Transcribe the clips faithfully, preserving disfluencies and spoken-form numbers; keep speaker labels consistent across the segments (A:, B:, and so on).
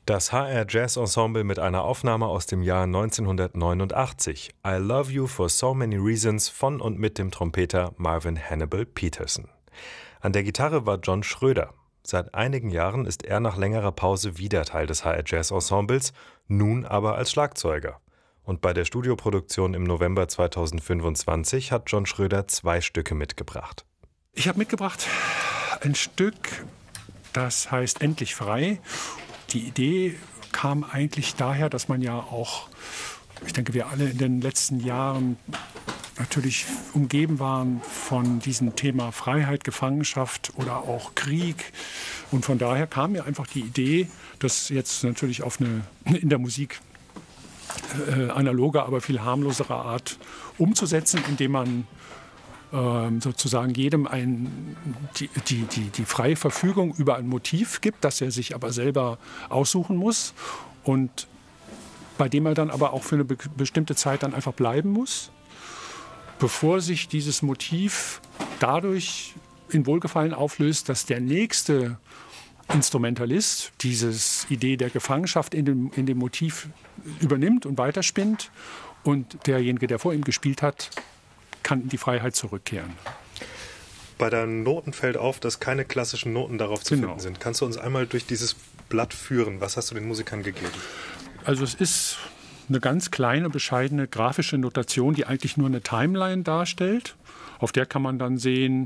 A: Das H R Jazz Ensemble mit einer Aufnahme aus dem Jahr neunzehnhundertneunundachtzig, I Love You for So Many Reasons von und mit dem Trompeter Marvin Hannibal Peterson. An der Gitarre war John Schröder. Seit einigen Jahren ist er nach längerer Pause wieder Teil des H R Jazz Ensembles, nun aber als Schlagzeuger. Und bei der Studioproduktion im November zweitausendfünfundzwanzig hat John Schröder zwei Stücke mitgebracht.
B: Ich habe mitgebracht ein Stück, das heißt Endlich frei. Die Idee kam eigentlich daher, dass man ja auch, ich denke, wir alle in den letzten Jahren natürlich umgeben waren von diesem Thema Freiheit, Gefangenschaft oder auch Krieg. Und von daher kam mir einfach die Idee, das jetzt natürlich auf eine, in der Musik äh, analoge, aber viel harmlosere Art umzusetzen, indem man sozusagen jedem ein, die, die, die, die freie Verfügung über ein Motiv gibt, das er sich aber selber aussuchen muss und bei dem er dann aber auch für eine be- bestimmte Zeit dann einfach bleiben muss, bevor sich dieses Motiv dadurch in Wohlgefallen auflöst, dass der nächste Instrumentalist diese Idee der Gefangenschaft in dem, in dem Motiv übernimmt und weiterspinnt und derjenige, der vor ihm gespielt hat, kann in die Freiheit zurückkehren.
A: Bei deinen Noten fällt auf, dass keine klassischen Noten darauf zu
B: genau.
A: finden sind. Kannst du uns einmal durch dieses Blatt führen? Was hast du den Musikern gegeben?
B: Also es ist eine ganz kleine, bescheidene grafische Notation, die eigentlich nur eine Timeline darstellt. Auf der kann man dann sehen,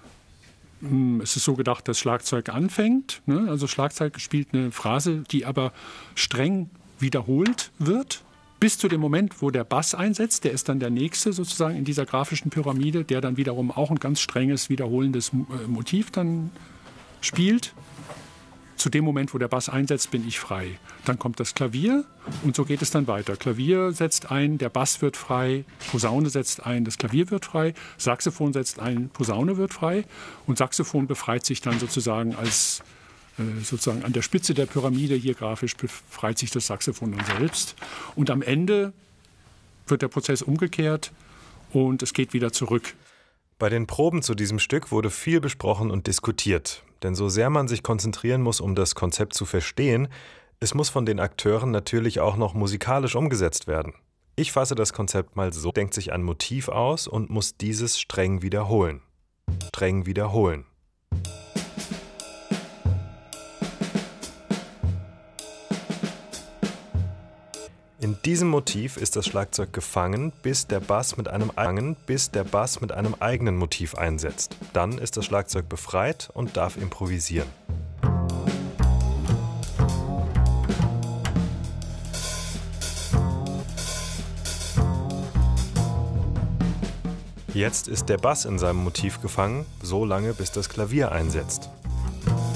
B: es ist so gedacht, dass Schlagzeug anfängt. Also Schlagzeug spielt eine Phrase, die aber streng wiederholt wird. Bis zu dem Moment, wo der Bass einsetzt, der ist dann der nächste sozusagen in dieser grafischen Pyramide, der dann wiederum auch ein ganz strenges, wiederholendes Motiv dann spielt. Zu dem Moment, wo der Bass einsetzt, bin ich frei. Dann kommt das Klavier und so geht es dann weiter. Klavier setzt ein, der Bass wird frei, Posaune setzt ein, das Klavier wird frei, Saxophon setzt ein, Posaune wird frei und Saxophon befreit sich dann sozusagen als sozusagen an der Spitze der Pyramide, hier grafisch befreit sich das Saxophon dann selbst. Und am Ende wird der Prozess umgekehrt und es geht wieder zurück.
A: Bei den Proben zu diesem Stück wurde viel besprochen und diskutiert. Denn so sehr man sich konzentrieren muss, um das Konzept zu verstehen, es muss von den Akteuren natürlich auch noch musikalisch umgesetzt werden. Ich fasse das Konzept mal so: denkt sich ein Motiv aus und muss dieses streng wiederholen. Streng wiederholen. In diesem Motiv ist das Schlagzeug gefangen, bis der Bass mit einem eigenen, bis der Bass mit einem eigenen Motiv einsetzt. Dann ist das Schlagzeug befreit und darf improvisieren. Jetzt ist der Bass in seinem Motiv gefangen, so lange bis das Klavier einsetzt.